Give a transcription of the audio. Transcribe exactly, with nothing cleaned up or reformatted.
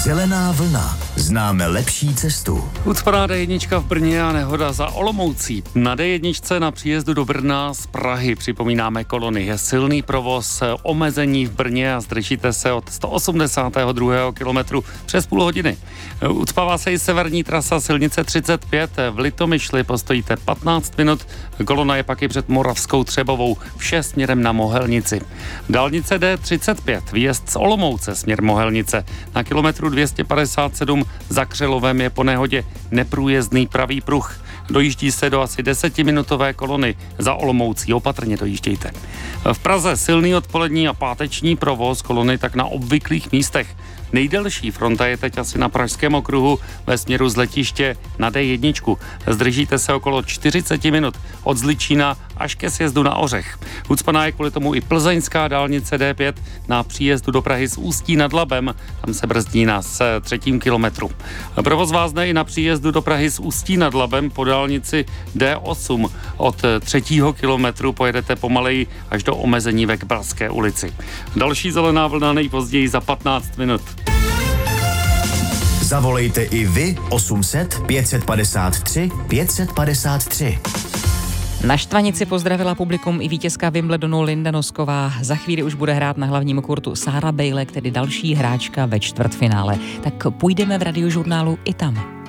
Zelená vlna. Známe lepší cestu. Ucpaná dé jedna v Brně a nehoda za Olomoucí. Na dé jedna na příjezdu do Brna z Prahy připomínáme kolony. Je silný provoz, omezení v Brně a zdržíte se od sto osmdesátého druhého kilometru přes půl hodiny. Ucpává se i severní trasa silnice třicet pět. V Litomyšli postojíte patnáct minut. Kolona je pak i před Moravskou Třebovou, vše směrem na Mohelnici. Dálnice dé třicet pět, výjezd z Olomouce směr Mohelnice. Na kilometru dvě stě padesát sedm za Křelovem je po nehodě neprůjezdný pravý pruh. Dojíždí se do asi desetiminutové kolony. Za Olomoucí opatrně dojíždějte. V Praze silný odpolední a páteční provoz kolony tak na obvyklých místech. Nejdelší fronta je teď asi na Pražském okruhu ve směru z letiště na dé jedna. Zdržíte se okolo čtyřicet minut od Zličína až ke sjezdu na Ořech. Ucpaná je kvůli tomu i plzeňská dálnice dé pět na příjezdu do Prahy z Ústí nad Labem. Tam se brzdí na třetím kilometru. Provoz vázne i na příjezdu do Prahy z Ústí nad Labem po dálnici dé osm. Od třetího kilometru pojedete pomaleji až do omezení ve Kbalské ulici. Další zelená vlna nejpozději za patnáct minut. Zavolejte i vy osm set pět padesát tři pět padesát tři. Na štvanici pozdravila publikum i vítězka Wimbledonu Linda Nosková. Za chvíli už bude hrát na hlavním kurtu Sára Bejlek, tedy další hráčka ve čtvrtfinále. Tak půjdeme v radiožurnálu i tam.